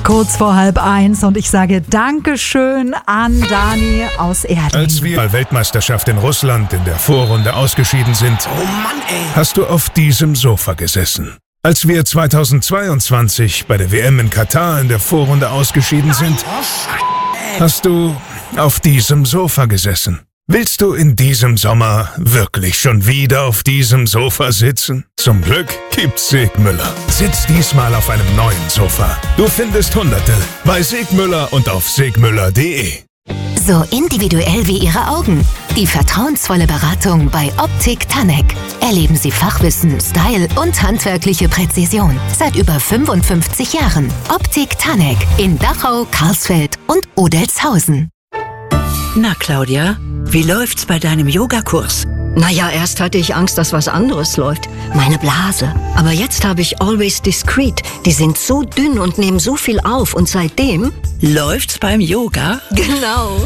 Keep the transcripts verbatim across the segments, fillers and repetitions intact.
Kurz vor halb eins und ich sage Dankeschön an Dani aus Erding. Als wir bei Weltmeisterschaft in Russland in der Vorrunde ausgeschieden sind, oh Mann, ey. hast du auf diesem Sofa gesessen. Als wir zweitausendzweiundzwanzig bei der W M in Katar in der Vorrunde ausgeschieden sind, hast du auf diesem Sofa gesessen. Willst du in diesem Sommer wirklich schon wieder auf diesem Sofa sitzen? Zum Glück gibt's Segmüller. Sitz diesmal auf einem neuen Sofa. Du findest Hunderte bei Segmüller und auf segmüller punkt de. So individuell wie Ihre Augen. Die vertrauensvolle Beratung bei Optik Tanek. Erleben Sie Fachwissen, Style und handwerkliche Präzision. Seit über fünfundfünfzig Jahren. Optik Tanek in Dachau, Karlsfeld und Odelshausen. Na, Claudia, wie läuft's bei deinem Yogakurs? Naja, erst hatte ich Angst, dass was anderes läuft. Meine Blase. Aber jetzt habe ich Always Discreet. Die sind so dünn und nehmen so viel auf. Und seitdem... Läuft's beim Yoga? Genau.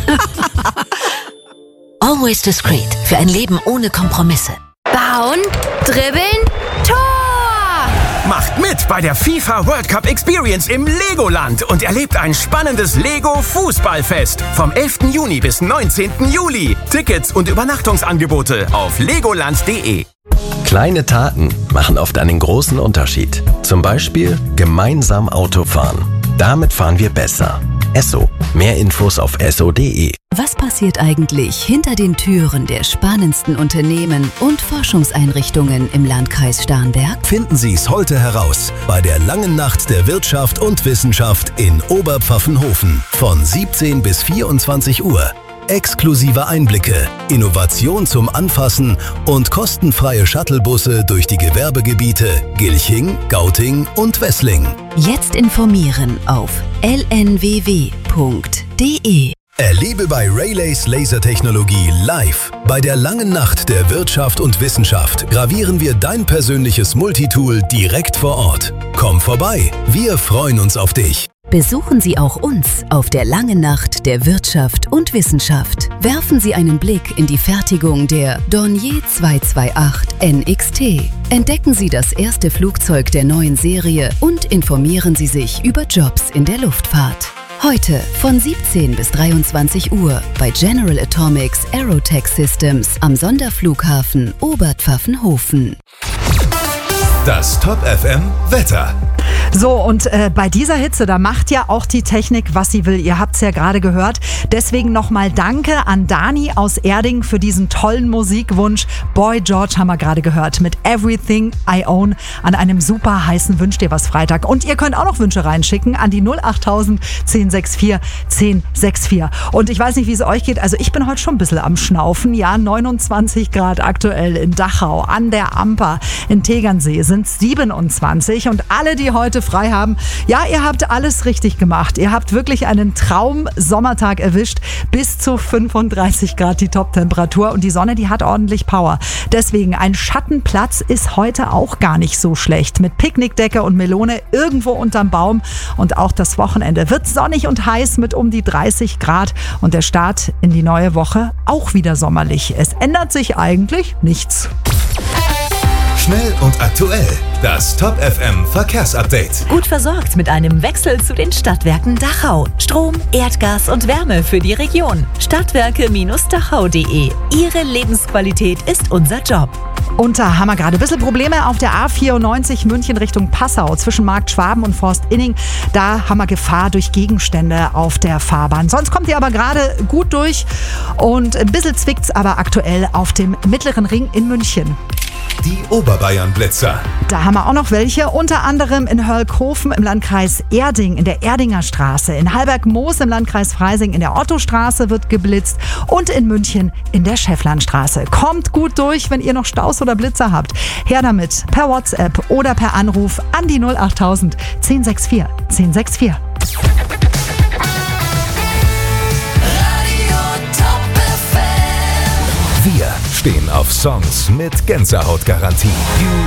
Always Discreet. Für ein Leben ohne Kompromisse. Bauen, dribbeln, Tor! Macht mit bei der FIFA World Cup Experience im Legoland und erlebt ein spannendes Lego-Fußballfest vom elften Juni bis neunzehnten Juli. Tickets und Übernachtungsangebote auf legoland punkt de. Kleine Taten machen oft einen großen Unterschied. Zum Beispiel gemeinsam Auto fahren. Damit fahren wir besser. Esso. Mehr Infos auf esso punkt de. Was passiert eigentlich hinter den Türen der spannendsten Unternehmen und Forschungseinrichtungen im Landkreis Starnberg? Finden Sie es heute heraus bei der Langen Nacht der Wirtschaft und Wissenschaft in Oberpfaffenhofen von siebzehn bis vierundzwanzig Uhr. Exklusive Einblicke, Innovation zum Anfassen und kostenfreie Shuttlebusse durch die Gewerbegebiete Gilching, Gauting und Wessling. Jetzt informieren auf l n w w punkt de. Erlebe bei Rayleigh Lasertechnologie live. Bei der Langen Nacht der Wirtschaft und Wissenschaft gravieren wir dein persönliches Multitool direkt vor Ort. Komm vorbei, wir freuen uns auf dich. Besuchen Sie auch uns auf der Langen Nacht der Wirtschaft und Wissenschaft. Werfen Sie einen Blick in die Fertigung der Dornier zweihundertachtundzwanzig N X T. Entdecken Sie das erste Flugzeug der neuen Serie und informieren Sie sich über Jobs in der Luftfahrt. Heute von siebzehn bis dreiundzwanzig Uhr bei General Atomics Aerotech Systems am Sonderflughafen Oberpfaffenhofen. Das Top F M Wetter. So, und äh, bei dieser Hitze, da macht ja auch die Technik, was sie will. Ihr habt es ja gerade gehört. Deswegen nochmal Danke an Dani aus Erding für diesen tollen Musikwunsch. Boy George haben wir gerade gehört mit Everything I Own an einem super heißen Wünsch dir was Freitag. Und ihr könnt auch noch Wünsche reinschicken an die null achttausend zehn sechs vier zehn sechs vier. Und ich weiß nicht, wie es euch geht. Also ich bin heute schon ein bisschen am Schnaufen. Ja, neunundzwanzig Grad aktuell in Dachau, an der Amper, in Tegernsee sind es siebenundzwanzig. Und alle, die heute frei haben. Ja, ihr habt alles richtig gemacht. Ihr habt wirklich einen Traum-Sommertag erwischt. Bis zu fünfunddreißig Grad die Top-Temperatur und die Sonne, die hat ordentlich Power. Deswegen ein Schattenplatz ist heute auch gar nicht so schlecht. Mit Picknickdecke und Melone irgendwo unterm Baum. Und auch das Wochenende wird sonnig und heiß mit um die dreißig Grad. Und der Start in die neue Woche auch wieder sommerlich. Es ändert sich eigentlich nichts. Schnell und aktuell. Das Top F M Verkehrsupdate. Gut versorgt mit einem Wechsel zu den Stadtwerken Dachau. Strom, Erdgas und Wärme für die Region. Stadtwerke Dachau punkt de. Ihre Lebensqualität ist unser Job. Und da haben wir gerade ein bisschen Probleme auf der A vierundneunzig München Richtung Passau zwischen Markt Schwaben und Forst Inning. Da haben wir Gefahr durch Gegenstände auf der Fahrbahn. Sonst kommt ihr aber gerade gut durch und ein bisschen zwickt's aber aktuell auf dem Mittleren Ring in München. Die Oberbayern-Blitzer. Da haben wir auch noch welche, unter anderem in Hörlkofen im Landkreis Erding, in der Erdinger Straße, in Halberg-Moos im Landkreis Freising, in der Ottostraße wird geblitzt und in München in der Schäfflandstraße. Kommt gut durch, wenn ihr noch Staus oder Blitzer habt. Her damit per WhatsApp oder per Anruf an die null achttausend zehn sechs vier zehn sechs vier. Wir stehen auf Songs mit Gänsehautgarantie.